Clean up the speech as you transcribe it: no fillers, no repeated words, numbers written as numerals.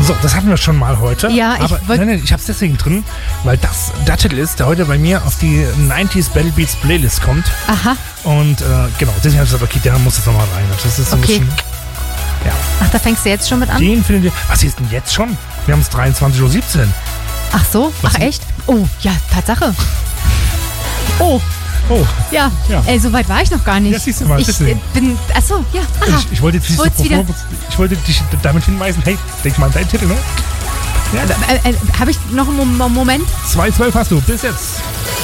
So, das hatten wir schon mal heute. Ja, aber ich hab's deswegen drin, weil das der Titel ist, der heute bei mir auf die 90s Battle Beats Playlist kommt. Aha. Und genau, deswegen habe ich gesagt, okay, der muss jetzt nochmal rein. Das ist so ein bisschen... Ja. Ach, da fängst du jetzt schon mit an? Den finden wir... Was ist denn jetzt schon? Wir haben es 23:17 Uhr. Ach so? Ach echt? Oh, ja, Tatsache. Oh. Ja, ey, so weit war ich noch gar nicht. Ja, siehst du mal. Achso, ja. Aha. Ich wollte dich damit hinweisen, hey, denk mal an deinen Titel, ne? Ja. Habe ich noch einen Moment? 2:12 hast du, bis jetzt.